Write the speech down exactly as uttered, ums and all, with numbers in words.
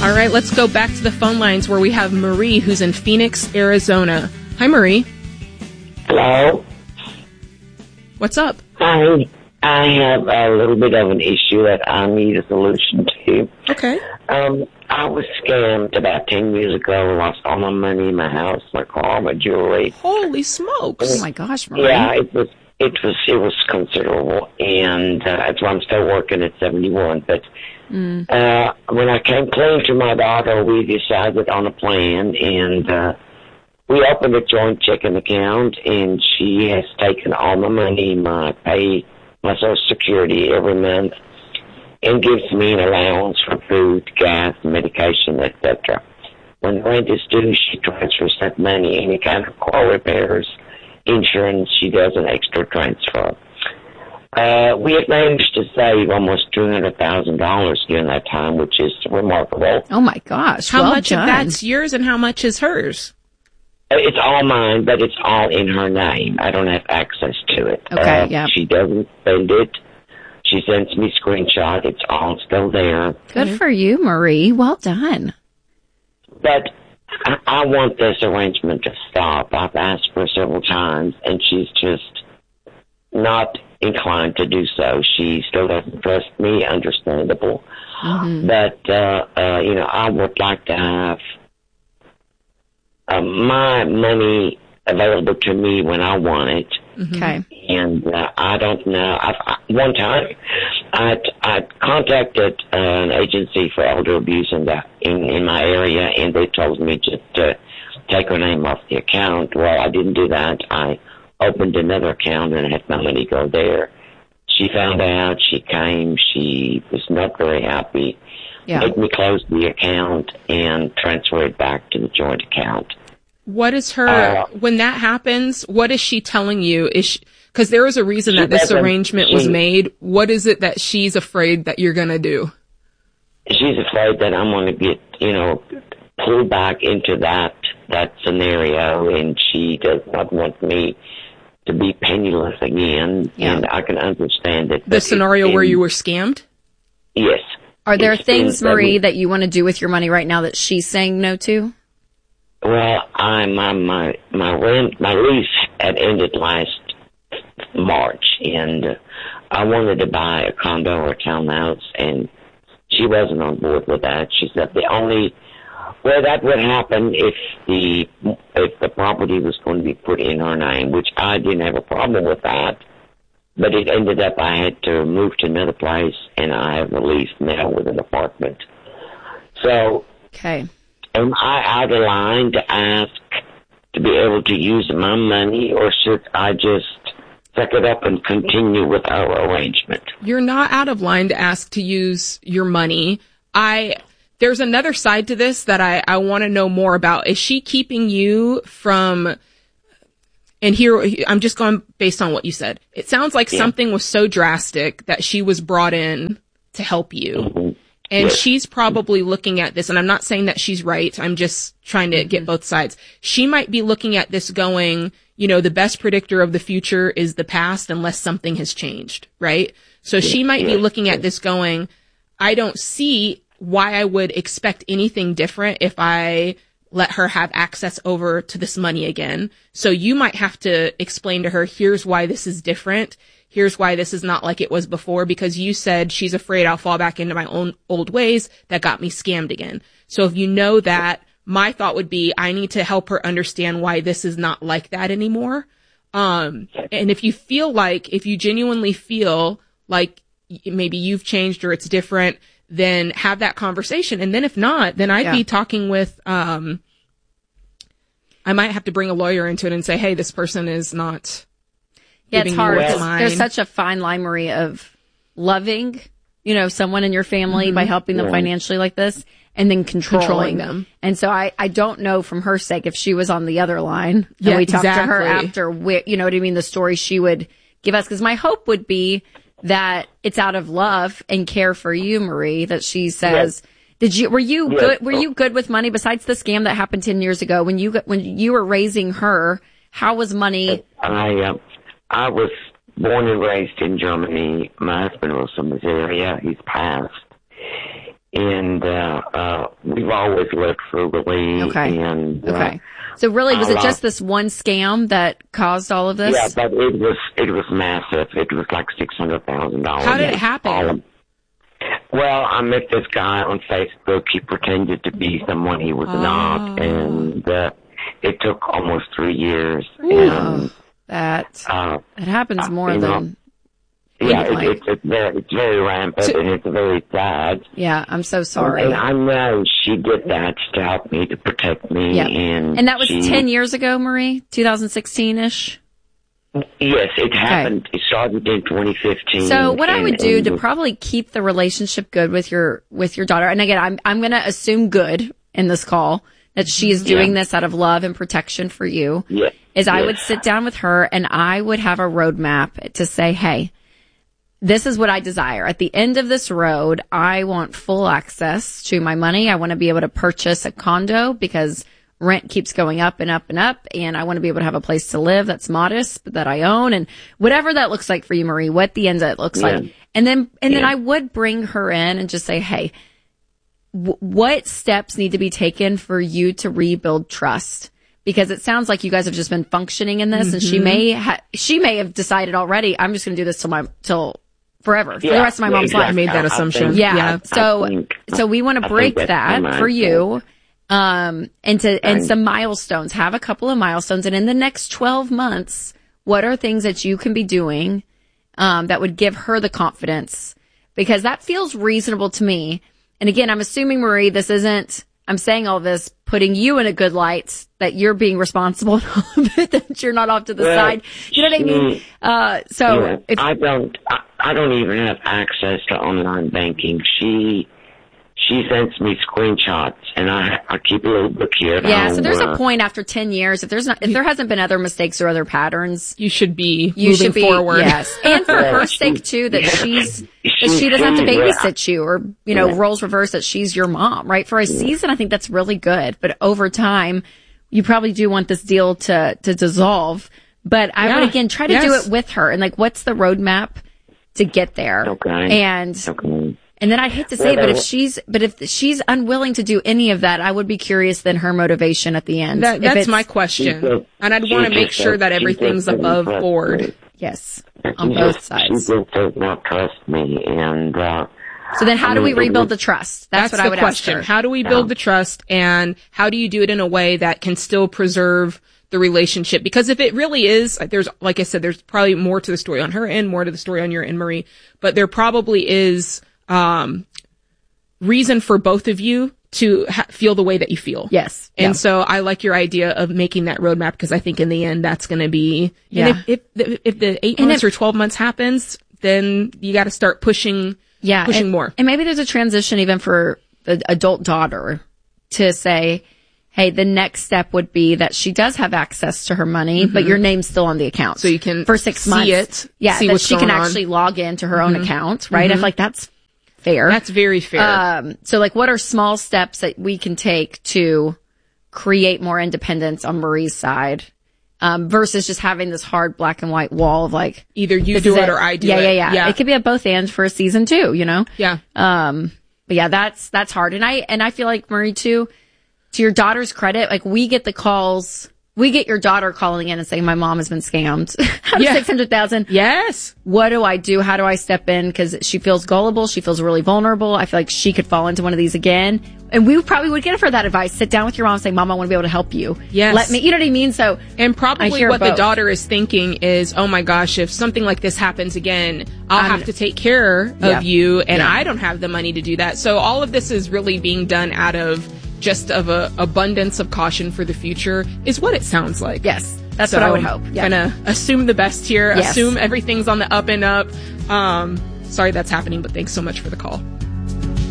All right, let's go back to the phone lines where we have Marie, who's in Phoenix, Arizona. Hi, Marie. Hello. What's up? I I have a little bit of an issue that I need a solution to. Okay. Um, I was scammed about ten years ago. Lost all my money, my house, my car, my jewelry. Holy smokes! Oh my gosh, Marie. Yeah, it was it was it was considerable, and uh, that's why I'm still working at seventy-one. But Mm. uh, when I came clean to my daughter, we decided on a plan, and uh, we opened a joint checking account, and she has taken all my money, my pay, my Social Security every month, and gives me an allowance for food, gas, medication, et cetera. When the rent is due, she transfers that money. Any kind of car repairs, insurance, she does an extra transfer. Uh, we have managed to save almost two hundred thousand dollars during that time, which is remarkable. Oh my gosh. How well much done. of that's yours and how much is hers? It's all mine, but it's all in her name. I don't have access to it. Okay, uh, yeah. She doesn't spend it. She sends me screenshot. It's all still there. Good for you, Marie. Well done. But I, I want this arrangement to stop. I've asked her several times, and she's just not inclined to do so. She still doesn't trust me, understandable. Mm-hmm. But, uh, uh, you know, I would like to have uh, my money available to me when I want it. Okay. And uh, I don't know. I've, I, one time, I I contacted uh, an agency for elder abuse in the in, in my area, and they told me just to take her name off the account. Well, I didn't do that. I opened another account and had my money go there. She found out. She came. She was not very happy. Yeah. Made me close the account and transfer it back to the joint account. What is her, Uh, when that happens, what is she telling you? Is she, because there is a reason She that this doesn't- arrangement was she- made. What is it that she's afraid that you're going to do? She's afraid that I'm going to get, you know, pulled back into that that scenario, and she does not want me to be penniless again. Yeah. And I can understand it. The but scenario it's where in- you were scammed? Yes. Are there It's things, in- Marie, that you want to do with your money right now that she's saying no to? Well, I my my my rent my lease had ended last March, and uh, I wanted to buy a condo or a townhouse, and she wasn't on board with that. She said the only well that would happen if the if the property was going to be put in her name, which I didn't have a problem with that. But it ended up I had to move to another place, and I have a lease now with an apartment. So. Okay. Am I out of line to ask to be able to use my money, or should I just suck it up and continue with our arrangement? You're not out of line to ask to use your money. I, there's another side to this that I, I want to know more about. Is she keeping you from, and here, I'm just going based on what you said. It sounds like Yeah. something was so drastic that she was brought in to help you. Mm-hmm. And Yes. she's probably looking at this, and I'm not saying that she's right. I'm just trying to get both sides. She might be looking at this going, you know, the best predictor of the future is the past unless something has changed, right? So she might be yes, looking at this going, I don't see why I would expect anything different if I let her have access over to this money again. So you might have to explain to her, here's why this is different. Here's why this is not like it was before, because you said she's afraid I'll fall back into my own old ways that got me scammed again. So if you know that, my thought would be I need to help her understand why this is not like that anymore. Um, and if you feel like, if you genuinely feel like maybe you've changed or it's different, then have that conversation. And then if not, then I'd Yeah. be talking with, um, I might have to bring a lawyer into it and say, hey, this person is not. Yeah, it's giving you hard. what's There's, mine. there's such a fine line, Marie, of loving, you know, someone in your family by helping them Yeah. financially like this, and then controlling, Controlling them. And so I, I don't know from her sake if she was on the other line and Yeah, we talked to her exactly. after, whi- you know what I mean, the story she would give us. Because my hope would be that it's out of love and care for you, Marie, that she says. Did you were you Yes. good? Were you good with money besides the scam that happened ten years ago when you got- when you were raising her? How was money? I uh, I was born and raised in Germany. My husband was from this area. He's passed. and uh, uh, we've always lived frugally. Okay. And, uh, okay. So really, was it uh, just this one scam that caused all of this? Yeah, but it was it was massive. It was like six hundred thousand dollars. How did it happen? Well, I met this guy on Facebook. He pretended to be someone he was Oh. not, and uh, it took almost three years. Ooh. And That uh, it happens more you know, than. yeah, you'd like. it, it's it's very it's very rampant, So- and it's very sad. Yeah, I'm so sorry. And I know she did that to help me, to protect me. Yeah. And, And that was she, ten years ago, Marie, twenty sixteen-ish. Yes, it happened. It started in twenty fifteen. So what I would and- do and to probably keep the relationship good with your with your daughter, and again, I'm I'm going to assume good in this call that she is doing Yeah. this out of love and protection for you. Yeah. Is I Yes. would sit down with her and I would have a roadmap to say, hey, this is what I desire. At the end of this road, I want full access to my money. I want to be able to purchase a condo because rent keeps going up and up and up. And I want to be able to have a place to live that's modest, but that I own, and whatever that looks like for you, Marie, what the end of it looks Yeah. like. And then, and then Yeah. I would bring her in and just say, hey, w- what steps need to be taken for you to rebuild trust? Because it sounds like you guys have just been functioning in this, and she may ha- she may have decided already, I'm just going to do this till my till forever for the Yeah, rest of my yeah, mom's exactly. life. I made that I- I assumption. think- Yeah. Yeah. So I think- so we want I to think break that's that the for mindset. you. Um, and to, and Right. some milestones, have a couple of milestones. And in the next twelve months, what are things that you can be doing, um, that would give her the confidence? Because that feels reasonable to me. And again, I'm assuming, Marie, this isn't, I'm saying all this, putting you in a good light, that you're being responsible, that you're not off to the Well, side. You know what I mean? she- Uh, so Yeah, if, I don't. I, I don't even have access to online banking. She she sends me screenshots, and I I keep a little book here. at yeah, so home there's where- a point after ten years, if there's not, if there hasn't been other mistakes or other patterns, You should be you moving should be, forward. yes. And for Yeah, her she- sake too, that yeah. she's, that She's she doesn't have to doing well. babysit you or, you know, Yeah. roles reverse that she's your mom, right? For a season, I think that's really good. But over time, you probably do want this deal to, to dissolve. But I Yeah. would again try to do Yes. it with her. And like, what's the roadmap to get there? Okay. And, Okay. and then I'd hate to say, Well, but if well- she's, but if she's unwilling to do any of that, I would be curious then her motivation at the end. That, If that's it's- my question. She just- And I'd she want to make just sure does- that she everything's just doesn't above trust board. me. Yes. She On just- both She sides. just does not trust me, and uh, So then how I do we mean, it rebuild was- the trust? That's, That's what I the would question. ask her. How do we build Yeah. the trust, and how do you do it in a way that can still preserve the relationship? Because if it really is, there's, like I said, there's probably more to the story on her end, more to the story on your end, Marie, but there probably is, um, reason for both of you to ha- feel the way that you feel. Yes. And Yeah. so I like your idea of making that roadmap, because I think in the end that's going to be, Yeah. and if, if, the, if the eight And months if- or twelve months happens, then you got to start pushing, yeah, pushing and, more. And maybe there's a transition even for the adult daughter to say, hey, the next step would be that she does have access to her money, but your name's still on the account. So you can for six see months. it, Yeah, see that what's she can going on. actually log into her own account, right? I feel like that's fair. That's very fair. Um, so like what are small steps that we can take to create more independence on Marie's side? Um, versus just having this hard black and white wall of like, Either you this do is it or I do yeah, it. Yeah, yeah, Yeah. It could be at both ends for a season too, you know? Yeah. Um, but yeah, that's, that's hard. And I, and I feel like Marie too, to your daughter's credit, like we get the calls, we get your daughter calling in and saying, my mom has been scammed out of Yeah. six hundred thousand. Yes. What do I do? How do I step in? Cause she feels gullible. She feels really vulnerable. I feel like she could fall into one of these again. And we probably would give her that advice. Sit down with your mom and say, Mom, I want to be able to help you. Yes. Let me, you know what I mean? So, And I probably hear what the both. daughter is thinking is, oh my gosh, if something like this happens again, I'll I'm- have to take care of Yeah. you, and Yeah. I don't have the money to do that. So all of this is really being done out of just of a abundance of caution for the future, is what it sounds like. yes, that's So what I would hope. Yeah. Gonna assume the best here. Yes. Assume everything's on the up and up. Um, sorry that's happening, but thanks so much for the call.